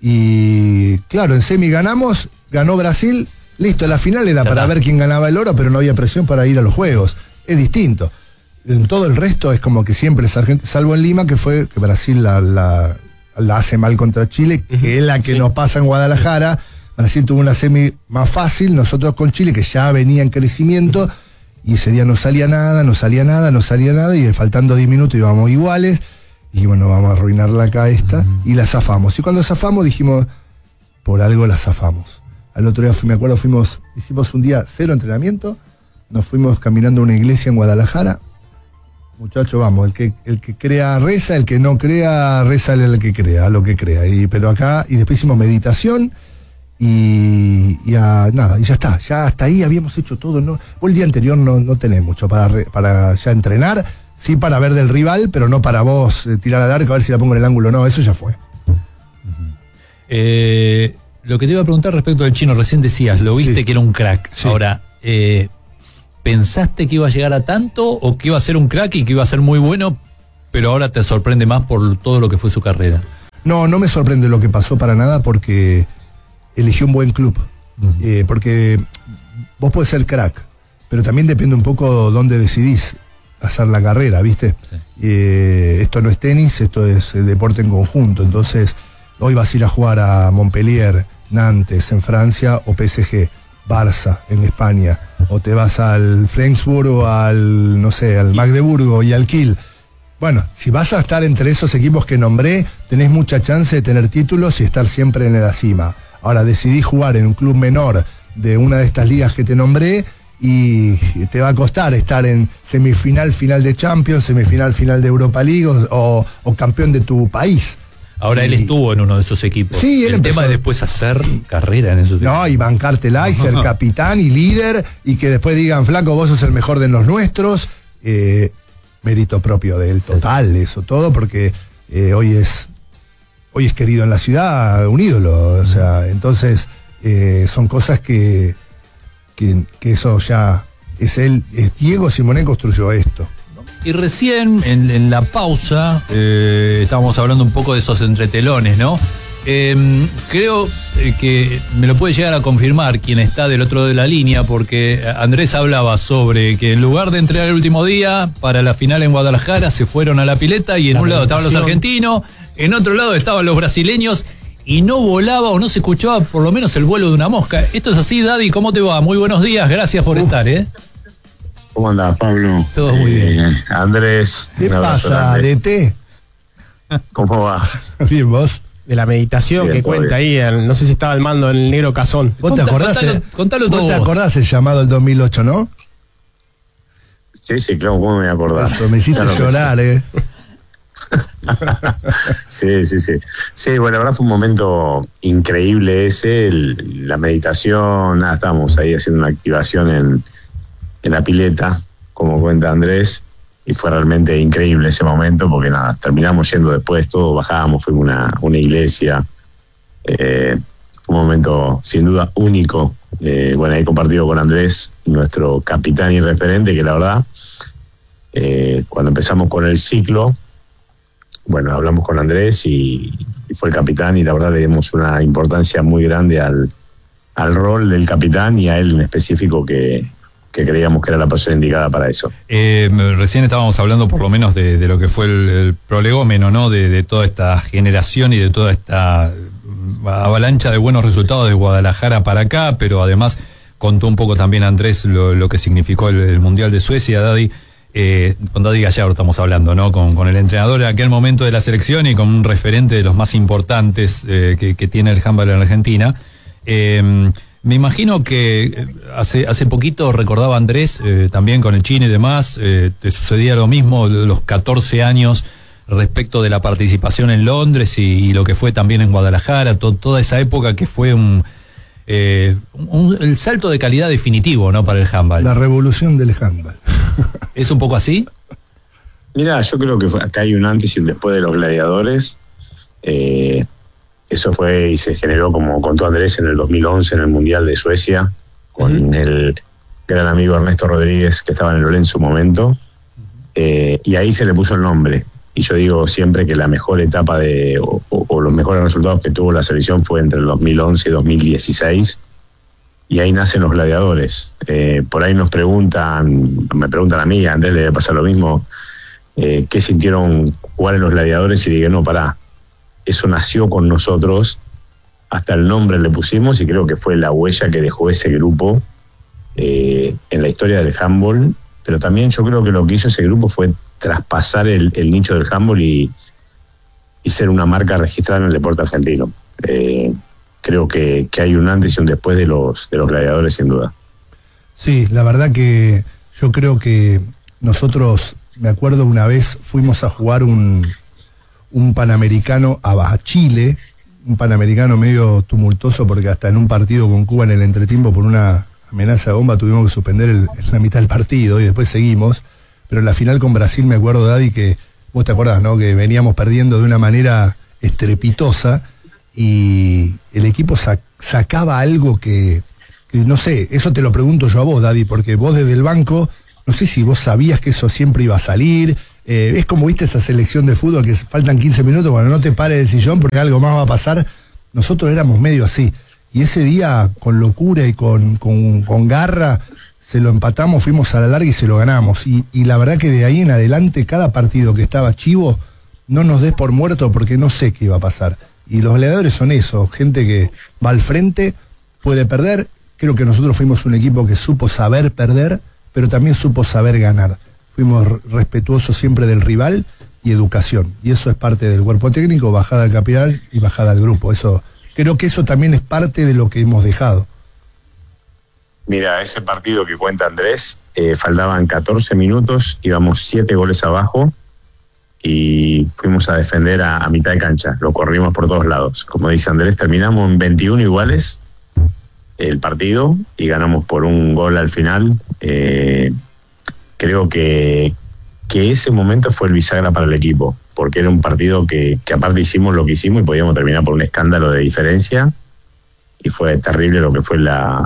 y claro, en semi ganamos, ganó Brasil, listo, la final era ya para está. ver quién ganaba el oro, pero no había presión para ir a los juegos. Es distinto. En todo el resto es como que siempre es Argentina, salvo en Lima, que fue que Brasil la, la, la hace mal contra Chile, uh-huh. que es la que sí. nos pasa en Guadalajara. Brasil tuvo una semi más fácil, nosotros con Chile, que ya venía en crecimiento, y ese día no salía nada, no salía nada, no salía nada, y faltando diez minutos íbamos iguales, y bueno, vamos a arruinarla acá esta, uh-huh. y la zafamos. Y cuando zafamos dijimos, por algo la zafamos. Al otro día, me acuerdo, fuimos, hicimos un día cero entrenamiento, nos fuimos caminando a una iglesia en Guadalajara. Muchachos, vamos, el que, el que crea reza, el que no crea reza el que crea, lo que crea. Y, pero acá, y después hicimos meditación, y, y a, nada, y ya está, ya hasta ahí habíamos hecho todo. ¿No? Vos el día anterior no, no tenés mucho para, re, para ya entrenar, sí para ver del rival, pero no para vos eh, tirar al arco a ver si la pongo en el ángulo, no, eso ya fue. Uh-huh. Eh, lo que te iba a preguntar respecto del Chino, recién decías, lo viste sí. que era un crack. Sí. Ahora, eh, ¿pensaste que iba a llegar a tanto o que iba a ser un crack y que iba a ser muy bueno, pero ahora te sorprende más por todo lo que fue su carrera? No, no me sorprende lo que pasó para nada porque eligió un buen club. Uh-huh. Eh, porque vos podés ser crack, pero también depende un poco dónde decidís hacer la carrera, ¿viste? Sí. Eh, esto no es tenis, esto es deporte en conjunto. Entonces, hoy vas a ir a jugar a Montpellier, Nantes en Francia o P S G, Barça en España, o te vas al Flensburg o al, no sé, al Magdeburgo y al Kiel. Bueno, si vas a estar entre esos equipos que nombré, tenés mucha chance de tener títulos y estar siempre en la cima. Ahora, decidí jugar en un club menor de una de estas ligas que te nombré y te va a costar estar en semifinal, final de Champions, semifinal, final de Europa League o, o campeón de tu país. Ahora y, él estuvo en uno de esos equipos. Sí, el empezó, tema es después hacer carrera en esos equipos. No, y bancártela y ser capitán y líder y que después digan, flaco, vos sos el mejor de los nuestros. Eh, mérito propio de él, total, sí, sí. Eso todo, porque eh, hoy es hoy es querido en la ciudad, un ídolo. O sea, entonces eh, son cosas que, que, que eso ya es él. Es Diego Simonet construyó esto. Y recién en, en la pausa eh, estábamos hablando un poco de esos entretelones, ¿no? Eh, creo que me lo puede llegar a confirmar quien está del otro lado de la línea, porque Andrés hablaba sobre que en lugar de entrenar el último día para la final en Guadalajara, se fueron a la pileta y en la un lado estaban los argentinos, en otro lado estaban los brasileños y no volaba o no se escuchaba por lo menos el vuelo de una mosca. Esto es así, Daddy, ¿cómo te va? Muy buenos días, gracias por uh. estar, ¿eh? ¿Cómo andás, Pablo? Todo muy eh, bien. Andrés. ¿Qué pasa, D T? ¿Cómo va? Bien, vos. De la meditación bien, que cuenta bien. ahí, no sé si estaba al mando el negro Cazón. ¿Vos te acordás? Contalo, contalo todo. ¿Vos te acordás el llamado del dos mil ocho, no? Sí, sí, claro, ¿cómo me voy a acordar? Eso, me hiciste claro llorar, eh. sí, sí, sí. Sí, bueno, la verdad fue un momento increíble ese, el, la meditación, nada, estábamos ahí haciendo una activación en, en la pileta, como cuenta Andrés. Y fue realmente increíble ese momento porque nada, terminamos yendo después, todos bajábamos, fuimos a una, una iglesia. Eh, un momento sin duda único. Eh, bueno, ahí compartido con Andrés, nuestro capitán y referente, que la verdad, eh, cuando empezamos con el ciclo, bueno, hablamos con Andrés y, y fue el capitán y la verdad le dimos una importancia muy grande al, al rol del capitán y a él en específico que... que creíamos que era la persona indicada para eso. Eh, recién estábamos hablando por lo menos de, de lo que fue el, el prolegómeno, ¿no? De, de toda esta generación y de toda esta avalancha de buenos resultados de Guadalajara para acá, pero además contó un poco también Andrés lo, lo que significó el, el Mundial de Suecia, Daddy. Eh, con Daddy Gallardo estamos hablando, ¿no? Con, con el entrenador en aquel momento de la selección y con un referente de los más importantes eh, que, que tiene el handball en Argentina. Eh, Me imagino que hace hace poquito recordaba Andrés, eh, también con el Chino y demás, eh, te sucedía lo mismo, los catorce años respecto de la participación en Londres y, y lo que fue también en Guadalajara, to, toda esa época que fue un, eh, un el salto de calidad definitivo, ¿no? Para el handball. La revolución del handball. ¿Es un poco así? Mirá, yo creo que acá hay un antes y un después de los gladiadores. Eh, Eso fue y se generó, como contó Andrés, en el dos mil once en el Mundial de Suecia, con uh-huh. el gran amigo Ernesto Rodríguez, que estaba en el Olé en su momento, uh-huh. eh, y ahí se le puso el nombre. Y yo digo siempre que la mejor etapa de o, o, o los mejores resultados que tuvo la selección fue entre el dos mil once y dos mil dieciséis, y ahí nacen los gladiadores. Eh, por ahí nos preguntan, me preguntan a mí, a Andrés le debe pasar lo mismo, eh, ¿qué sintieron jugar en los gladiadores? Y dije, no, pará. Eso nació con nosotros, hasta el nombre le pusimos y creo que fue la huella que dejó ese grupo eh, en la historia del handball, pero también yo creo que lo que hizo ese grupo fue traspasar el, el nicho del handball y, y ser una marca registrada en el deporte argentino. Eh, creo que, que hay un antes y un después de los, de los gladiadores, sin duda. Sí, la verdad que yo creo que nosotros, me acuerdo una vez, fuimos a jugar un... un panamericano a Chile, un panamericano medio tumultuoso porque hasta en un partido con Cuba en el entretiempo por una amenaza de bomba tuvimos que suspender el, la mitad del partido y después seguimos, pero en la final con Brasil me acuerdo, Daddy, que vos te acordás, ¿no? Que veníamos perdiendo de una manera estrepitosa y el equipo sac, sacaba algo que, que, no sé, eso te lo pregunto yo a vos, Daddy, porque vos desde el banco, no sé si vos sabías que eso siempre iba a salir. Eh, es como, viste, esa selección de fútbol que faltan quince minutos, bueno, no te pares del sillón porque algo más va a pasar. Nosotros éramos medio así. Y ese día, con locura y con, con, con garra, se lo empatamos, fuimos a la larga y se lo ganamos. Y, y la verdad que de ahí en adelante, cada partido que estaba chivo, no nos des por muerto porque no sé qué iba a pasar. Y los gladiadores son eso, gente que va al frente, puede perder. Creo que nosotros fuimos un equipo que supo saber perder, pero también supo saber ganar. Fuimos respetuosos siempre del rival y educación. Y eso es parte del cuerpo técnico, bajada al capital y bajada al grupo. Eso, creo que eso también es parte de lo que hemos dejado. Mira, ese partido que cuenta Andrés, eh, faltaban catorce minutos, íbamos siete goles abajo y fuimos a defender a, a mitad de cancha. Lo corrimos por todos lados. Como dice Andrés, terminamos en veintiuno iguales el partido y ganamos por un gol al final. Eh, Creo que, que ese momento fue el bisagra para el equipo, porque era un partido que, que aparte hicimos lo que hicimos y podíamos terminar por un escándalo de diferencia, y fue terrible lo que fue la,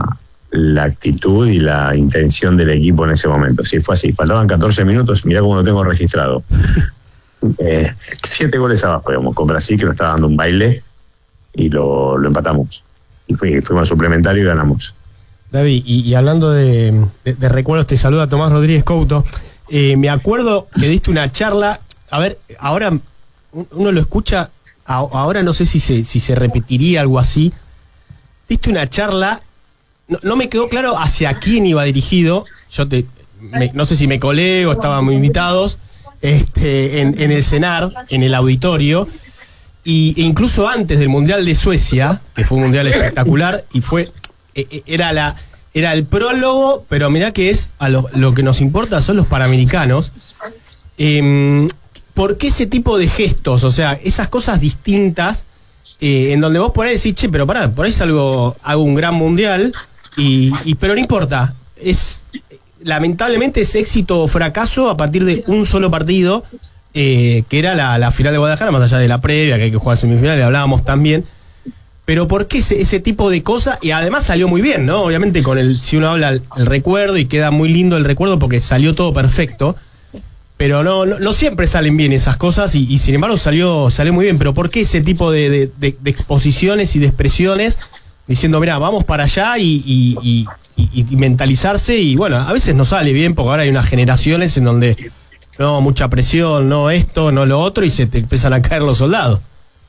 la actitud y la intención del equipo en ese momento. Sí, fue así. Faltaban catorce minutos, mirá cómo lo tengo registrado. Eh, siete goles abajo, digamos, con Brasil, que nos estaba dando un baile, y lo, lo empatamos. Y fui, fuimos al suplementario y ganamos. David, y, y hablando de, de, de recuerdos, te saluda Tomás Rodríguez Couto. Eh, me acuerdo que diste una charla. A ver, ahora uno lo escucha, a, ahora no sé si se, si se repetiría algo así. Diste una charla, no, no me quedó claro hacia quién iba dirigido. Yo te, me, no sé si me colé o estábamos invitados este, en, en el CENAR, en el auditorio. Y, e incluso antes del Mundial de Suecia, que fue un mundial espectacular, y fue eh, era la era el prólogo, pero mirá que es a lo, lo que nos importa son los panamericanos. Eh, ¿Por qué ese tipo de gestos? O sea, esas cosas distintas, eh, en donde vos por ahí decís, che, pero pará, por ahí salgo, hago un gran mundial, y, y pero no importa, es lamentablemente es éxito o fracaso a partir de un solo partido. Eh, que era la, la final de Guadalajara, más allá de la previa, que hay que jugar semifinales, hablábamos también. Pero ¿por qué ese, ese tipo de cosas? Y además salió muy bien, ¿no? Obviamente, con el si uno habla el, el recuerdo, y queda muy lindo el recuerdo porque salió todo perfecto. Pero no, no, no siempre salen bien esas cosas, y, y sin embargo salió, salió muy bien. Pero ¿por qué ese tipo de, de, de, de exposiciones y de expresiones? Diciendo, mira, vamos para allá y, y, y, y, y mentalizarse. Y bueno, a veces no sale bien porque ahora hay unas generaciones en donde no, mucha presión, no esto, no lo otro, y se te empiezan a caer los soldados.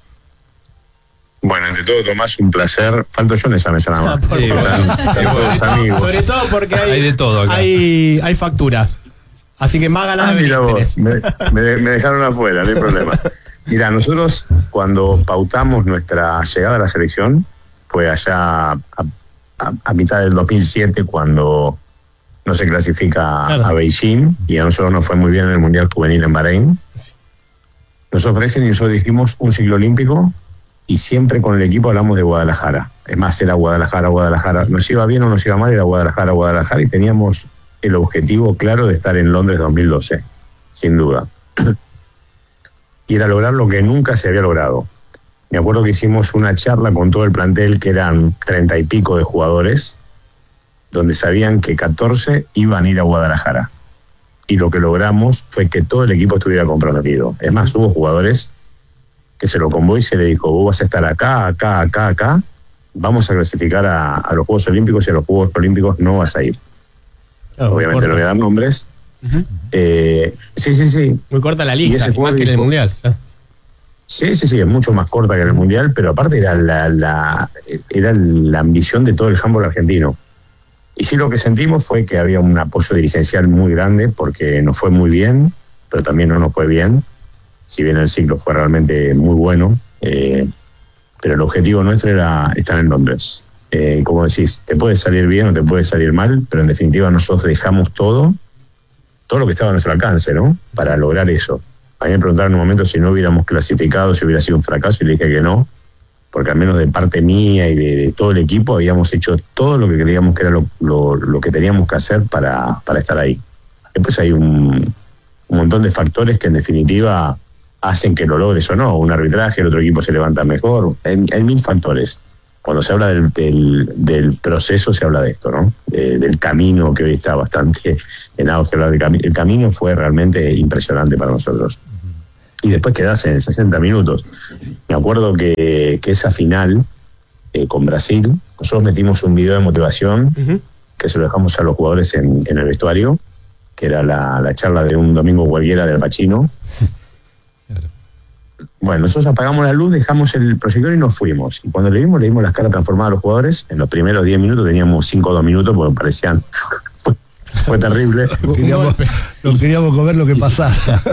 Bueno, ante todo, Tomás, un placer. Falto yo en esa mesa nada más. Sí, todos amigos. Sobre todo porque hay, hay de todo acá. Hay, hay facturas. Así que más ganas ah, de mira vos, me, me, me dejaron afuera, no hay problema. Mira, nosotros cuando pautamos nuestra llegada a la selección, fue allá a, a, a mitad del dos mil siete, cuando no se clasifica claro. a Beijing, y a nosotros nos fue muy bien en el Mundial Juvenil en Bahrein. Nos ofrecen y nosotros dijimos un ciclo olímpico, y siempre con el equipo hablamos de Guadalajara. Es más, era Guadalajara, Guadalajara. Nos iba bien o nos iba mal, era Guadalajara, Guadalajara, y teníamos el objetivo claro de estar en Londres dos mil doce, sin duda. Y era lograr lo que nunca se había logrado. Me acuerdo que hicimos una charla con todo el plantel, que eran treinta y pico de jugadores, donde sabían que catorce iban a ir a Guadalajara. Y lo que logramos fue que todo el equipo estuviera comprometido. Es más, hubo jugadores que se lo convocó y se le dijo, vos vas a estar acá, acá, acá, acá, vamos a clasificar a, a los Juegos Olímpicos, y a los Juegos Olímpicos no vas a ir. Claro, obviamente no voy a dar nombres. Uh-huh. eh, sí, sí, sí. Muy corta la lista, más que en el Mundial. Sí, sí, sí, es mucho más corta que en el Mundial, pero aparte era la, la, era la ambición de todo el handball argentino. Y sí, lo que sentimos fue que había un apoyo dirigencial muy grande, porque nos fue muy bien, pero también no nos fue bien, si bien el ciclo fue realmente muy bueno, eh, pero el objetivo nuestro era estar en Londres. Eh, como decís, te puede salir bien o te puede salir mal, pero en definitiva nosotros dejamos todo, todo lo que estaba a nuestro alcance, ¿no?, para lograr eso. A mí me preguntaron en un momento si no hubiéramos clasificado, si hubiera sido un fracaso, y le dije que no, porque al menos de parte mía y de, de todo el equipo habíamos hecho todo lo que creíamos que era lo, lo, lo que teníamos que hacer para, para estar ahí. Después hay un, un montón de factores que en definitiva hacen que lo logres o no. Un arbitraje, el otro equipo se levanta mejor. Hay, hay mil factores. Cuando se habla del, del, del proceso, se habla de esto, ¿no? Eh, del camino, que hoy está bastante en auge. Hablar del cami- el camino fue realmente impresionante para nosotros. Y después quedarse en sesenta minutos. Me acuerdo que, que esa final eh, con Brasil, nosotros metimos un video de motivación, uh-huh, que se lo dejamos a los jugadores en, en el vestuario, que era la, la charla de un domingo cualquiera del Pacino. Claro. Bueno, nosotros apagamos la luz, dejamos el proyector y nos fuimos. Y cuando le vimos, le vimos las caras transformadas a los jugadores. En los primeros diez minutos teníamos cinco o dos minutos, porque parecían... Fue terrible. No queríamos, no queríamos comer lo que pasara.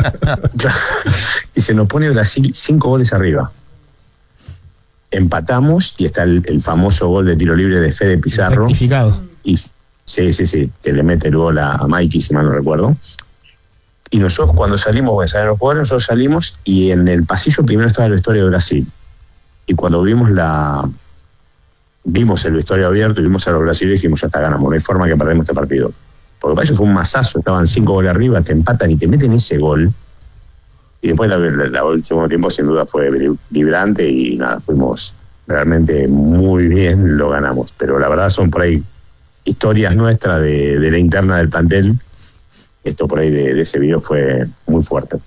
Y se nos pone Brasil cinco goles arriba. Empatamos, y está el, el famoso gol de tiro libre de Fede Pizarro. Rectificado. Y sí, sí, sí, que le mete el gol a, a Mikey, si mal no recuerdo. Y nosotros cuando salimos, bueno, salen los jugadores, nosotros salimos, y en el pasillo primero estaba el vestuario de Brasil. Y cuando vimos la vimos el vestuario abierto y vimos a los brasileños, dijimos, ya está, ganamos, no hay forma que perdamos este partido. Porque para eso fue un masazo, estaban cinco goles arriba, te empatan y te meten ese gol. Y después la, la, la último tiempo sin duda fue vibrante, y nada, fuimos realmente muy bien, lo ganamos. Pero la verdad son por ahí historias nuestras de, de la interna del plantel. Esto por ahí de, de ese video fue muy fuerte.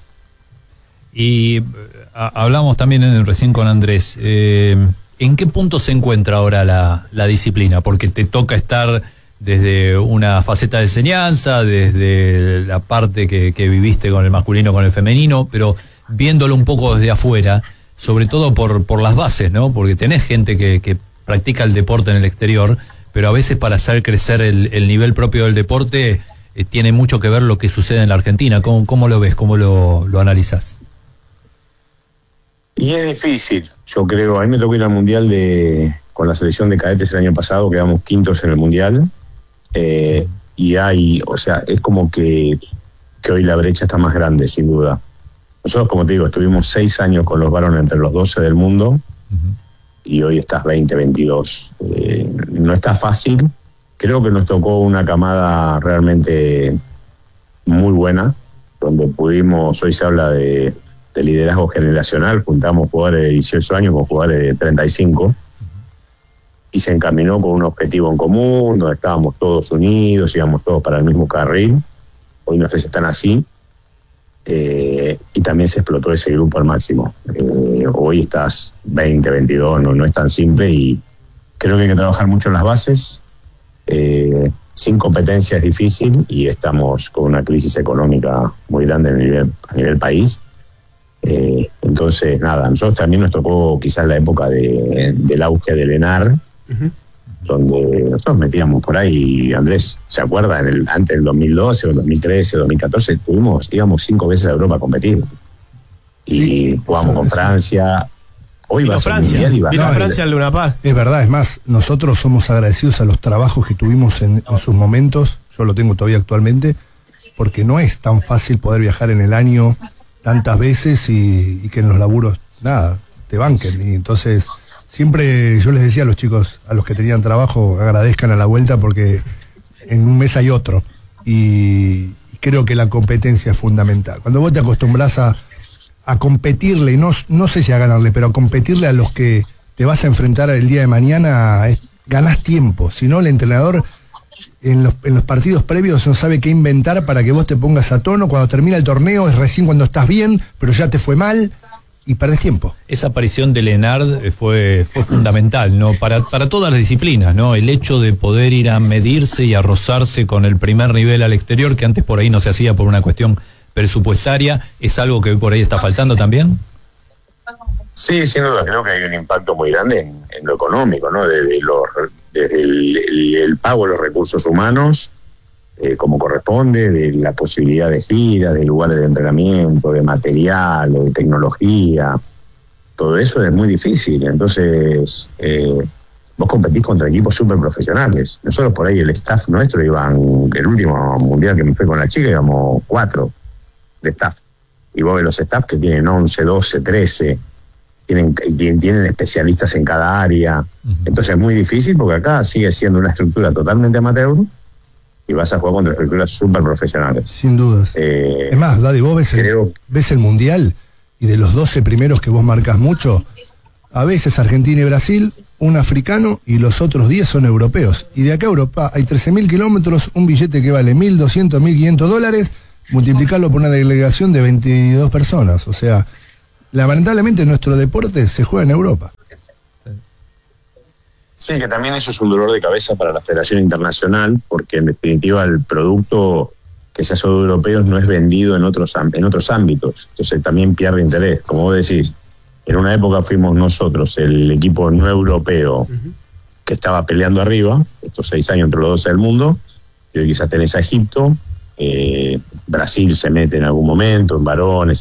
Y a, hablamos también en, recién con Andrés, eh, ¿en qué punto se encuentra ahora la, la disciplina? Porque te toca estar desde una faceta de enseñanza, desde la parte que, que viviste con el masculino, con el femenino, pero viéndolo un poco desde afuera, sobre todo por, por las bases, ¿no? Porque tenés gente que, que practica el deporte en el exterior, pero a veces para hacer crecer el, el nivel propio del deporte eh, tiene mucho que ver lo que sucede en la Argentina. ¿Cómo, cómo lo ves? ¿Cómo lo, lo analizás? Y es difícil, yo creo. A mí me tocó ir al Mundial de con la selección de cadetes el año pasado, quedamos quintos en el Mundial. Eh, y hay, o sea, es como que, que hoy la brecha está más grande, sin duda. Nosotros, como te digo, estuvimos seis años con los varones entre los doce del mundo, uh-huh. y hoy estás veinte, veintidós. Eh, no está fácil. Creo que nos tocó una camada realmente muy buena, donde pudimos, hoy se habla de, de liderazgo generacional, juntamos jugadores de dieciocho años con jugadores de treinta y cinco, y se encaminó con un objetivo en común, donde estábamos todos unidos, íbamos todos para el mismo carril. Hoy no sé si están así, eh, y también se explotó ese grupo al máximo. Eh, hoy estás veinte, veintidós, no, no es tan simple, y creo que hay que trabajar mucho en las bases. Eh, sin competencia es difícil, y estamos con una crisis económica muy grande a nivel, a nivel país. Eh, entonces, nada, a nosotros también nos tocó quizás la época de, del auge del ENAR, uh-huh. donde nosotros metíamos por ahí, Andrés, ¿se acuerda? En el, antes del dos mil doce, o dos mil trece, dos mil catorce, tuvimos, íbamos cinco veces a Europa a competir. Y sí, jugamos con Francia. Hoy va a Francia, y va. Vino no, Francia al Luna Park. Es verdad, es más, nosotros somos agradecidos a los trabajos que tuvimos en, en sus momentos, yo lo tengo todavía actualmente, porque no es tan fácil poder viajar en el año tantas veces y, y que en los laburos, nada, te banquen. Y entonces, siempre yo les decía a los chicos, a los que tenían trabajo, agradezcan a la vuelta, porque en un mes hay otro. Y, y creo que la competencia es fundamental. Cuando vos te acostumbras a, a competirle, y no, no sé si a ganarle, pero a competirle a los que te vas a enfrentar el día de mañana, es, ganás tiempo. Si no, el entrenador En los, en los partidos previos no sabe qué inventar para que vos te pongas a tono. Cuando termina el torneo es recién cuando estás bien, pero ya te fue mal y perdés tiempo. Esa aparición de Lenard fue, fue fundamental, ¿no? Para, para todas las disciplinas, ¿no? El hecho de poder ir a medirse y a rozarse con el primer nivel al exterior, que antes por ahí no se hacía por una cuestión presupuestaria, ¿es algo que por ahí está faltando también? Sí, sin duda, creo que hay un impacto muy grande en, en lo económico, ¿no? Desde, los, desde el, el, el pago de los recursos humanos, eh, como corresponde, de la posibilidad de giras, de lugares de entrenamiento, de material, de tecnología. Todo eso es muy difícil. Entonces, eh, vos competís contra equipos súper profesionales. Nosotros por ahí, el staff nuestro, iban, el último mundial que me fue con la chica, íbamos cuatro de staff. Y vos ves los staff que tienen once, doce, trece... Tienen, tienen especialistas en cada área. Uh-huh. Entonces es muy difícil, porque acá sigue siendo una estructura totalmente amateur y vas a jugar contra estructuras súper profesionales. Sin dudas. Eh, es más, Daddy, vos ves, creo... el, ves el Mundial, y de los doce primeros que vos marcas mucho, a veces Argentina y Brasil, un africano y los otros diez son europeos. Y de acá a Europa hay trece mil kilómetros, un billete que vale mil doscientos, mil quinientos dólares, multiplicarlo por una delegación de veintidós personas. O sea, lamentablemente nuestro deporte se juega en Europa. Sí, que también eso es un dolor de cabeza para la Federación Internacional, porque en definitiva el producto que se hace de europeos no es vendido en otros en otros ámbitos, entonces también pierde interés. Como vos decís, en una época fuimos nosotros el equipo no europeo uh-huh. que estaba peleando arriba, estos seis años entre los doce del mundo, y hoy quizás tenés a Egipto, eh, Brasil se mete en algún momento, en varones,